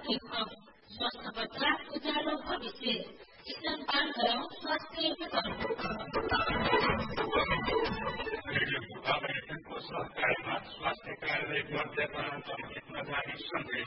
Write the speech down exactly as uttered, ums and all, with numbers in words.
आर्थिक हक स्वस्थ बच्चा उज्यालो भविष्य शिक्षण पान गरौँ स्वास्थ्य सहकारमा स्वास्थ्य कार्यालय गर्दै बनाउँछन् हितमा जाने सन्देश